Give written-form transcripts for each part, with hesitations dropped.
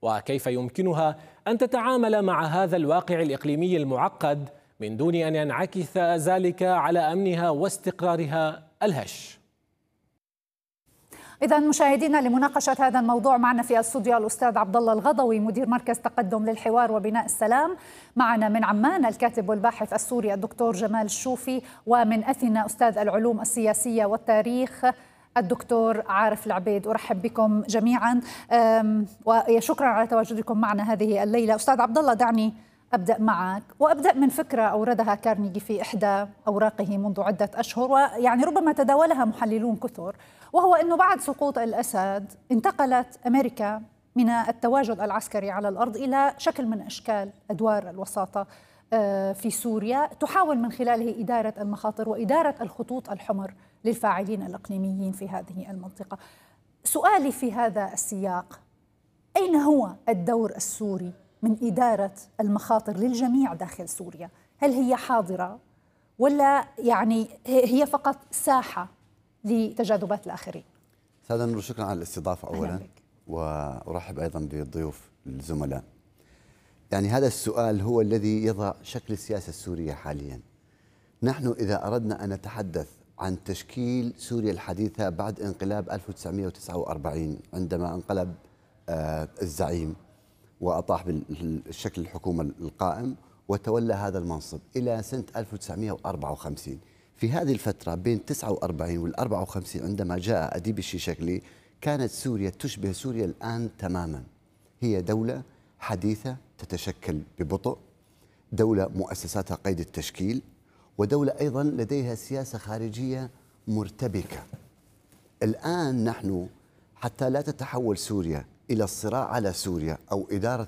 وكيف يمكنها أن تتعامل مع هذا الواقع الإقليمي المعقد من دون أن ينعكس ذلك على أمنها واستقرارها الهش؟ إذا مشاهدينا، لمناقشة هذا الموضوع معنا في الاستوديو الأستاذ عبد الله الغضوي، مدير مركز تقدم للحوار وبناء السلام. معنا من عمان الكاتب والباحث السوري الدكتور جمال الشوفي، ومن أثينا أستاذ العلوم السياسية والتاريخ الدكتور عارف العبيد. أرحب بكم جميعا وشكرا على تواجدكم معنا هذه الليلة. أستاذ عبد الله، دعني أبدأ معك وأبدأ من فكرة أوردها كارنيجي في إحدى أوراقه منذ عدة أشهر، ويعني ربما تداولها محللون كثر، وهو أنه بعد سقوط الأسد انتقلت أمريكا من التواجد العسكري على الأرض إلى شكل من أشكال أدوار الوساطة في سوريا، تحاول من خلاله إدارة المخاطر وإدارة الخطوط الحمر للفاعلين الإقليميين في هذه المنطقة. سؤالي في هذا السياق: أين هو الدور السوري من إدارة المخاطر للجميع داخل سوريا؟ هل هي حاضرة ولا يعني هي فقط ساحة لتجاذبات الآخرين؟ أستاذة نور، شكرا على الاستضافة أولا، وأرحب أيضا بالضيوف الزملاء. يعني هذا السؤال هو الذي يضع شكل السياسة السورية حاليا. نحن إذا أردنا أن نتحدث عن تشكيل سوريا الحديثة بعد انقلاب 1949 عندما انقلب الزعيم وأطاح بالشكل الحكومة القائم وتولى هذا المنصب إلى سنة 1954، في هذه الفترة بين 49 وال 54 عندما جاء أديب الشيشكلي كانت سوريا تشبه سوريا الآن تماما. هي دولة حديثة تتشكل ببطء، دولة مؤسساتها قيد التشكيل، ودولة أيضا لديها سياسة خارجية مرتبكة. الآن نحن حتى لا تتحول سوريا إلى الصراع على سوريا أو إدارة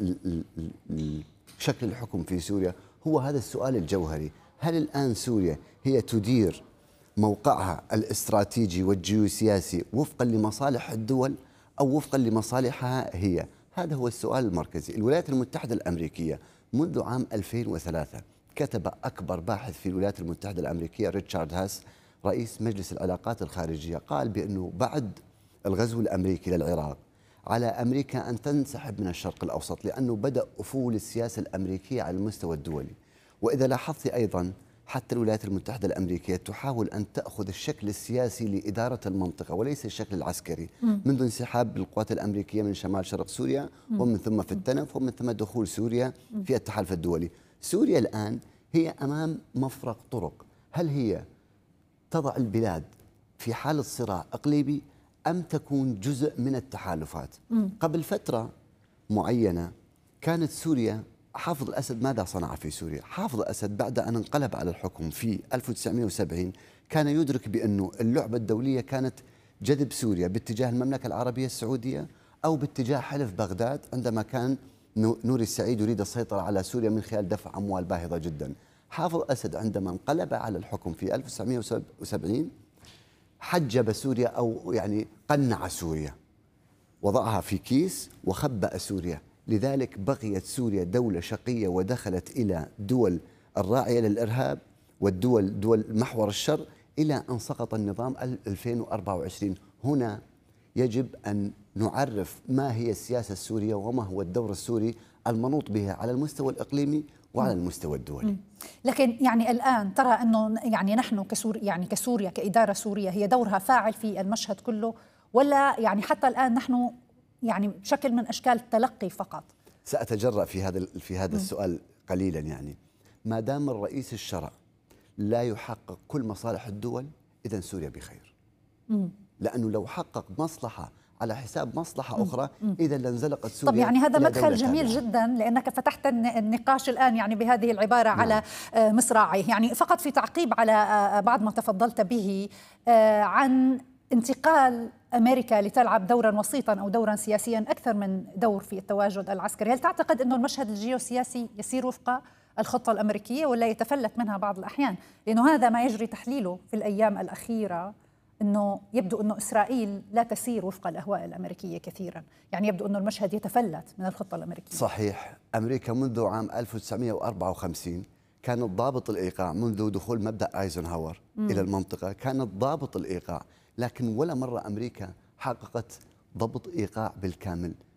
شكل الحكم في سوريا، هو هذا السؤال الجوهري. هل الآن سوريا هي تدير موقعها الاستراتيجي والجيوسياسي وفقا لمصالح الدول أو وفقا لمصالحها هي؟ هذا هو السؤال المركزي. الولايات المتحدة الأمريكية منذ عام 2003 كتب أكبر باحث في الولايات المتحدة الأمريكية ريتشارد هاس رئيس مجلس العلاقات الخارجية، قال بأنه بعد الغزو الأمريكي للعراق على أمريكا أن تنسحب من الشرق الأوسط، لأنه بدأ أفول السياسة الأمريكية على المستوى الدولي. وإذا لاحظت أيضا حتى الولايات المتحدة الأمريكية تحاول أن تأخذ الشكل السياسي لإدارة المنطقة وليس الشكل العسكري، منذ انسحاب القوات الأمريكية من شمال شرق سوريا ومن ثم في التنف ومن ثم دخول سوريا في التحالف الدولي. سوريا الآن هي أمام مفرق طرق، هل هي تضع البلاد في حالة صراع إقليمي أم تكون جزء من التحالفات؟ قبل فترة معينة كانت سوريا، حافظ الأسد ماذا صنع في سوريا؟ حافظ الأسد بعد أن انقلب على الحكم في 1970 كان يدرك بأنه اللعبة الدولية كانت جذب سوريا باتجاه المملكة العربية السعودية أو باتجاه حلف بغداد، عندما كان نوري السعيد يريد السيطرة على سوريا من خلال دفع أموال باهظة جدا. حافظ الأسد عندما انقلب على الحكم في 1970 حجب سوريا أو يعني قنع سوريا، وضعها في كيس وخبأ سوريا. لذلك بقيت سوريا دولة شقية ودخلت إلى دول الراعية للإرهاب والدول دول محور الشر إلى أن سقط النظام 2024. هنا يجب أن نعرف ما هي السياسة السورية وما هو الدور السوري المنوط بها على المستوى الإقليمي وعلى المستوى الدولي. لكن يعني الآن ترى أنه يعني نحن كسوريا كإدارة سورية هي دورها فاعل في المشهد كله، ولا يعني حتى الآن نحن يعني بشكل من أشكال التلقي فقط؟ سأتجرأ في هذا السؤال قليلا. يعني ما دام الرئيس الشرع لا يحقق كل مصالح الدول، إذن سوريا بخير. لأنه لو حقق مصلحة على حساب مصلحة أخرى إذا لانزلقت سوريا. طب يعني هذا مدخل جميل جدا، لأنك فتحت النقاش الآن يعني بهذه العبارة على مصراعيه. يعني فقط في تعقيب على بعض ما تفضلت به عن انتقال أمريكا لتلعب دورا وسيطا أو دورا سياسيا أكثر من دور في التواجد العسكري، هل تعتقد أنه المشهد الجيوسياسي يسير وفق الخطة الأمريكية ولا يتفلت منها بعض الأحيان؟ لأنه هذا ما يجري تحليله في الأيام الأخيرة، أنه يبدو أنه إسرائيل لا تسير وفق الأهواء الأمريكية كثيرا، يعني يبدو أنه المشهد يتفلت من الخطة الأمريكية. صحيح. أمريكا منذ عام 1954 كانت ضابط الإيقاع، منذ دخول مبدأ أيزنهاور إلى المنطقة كانت ضابط الإيقاع، لكن ولا مرة أمريكا حققت ضبط إيقاع بالكامل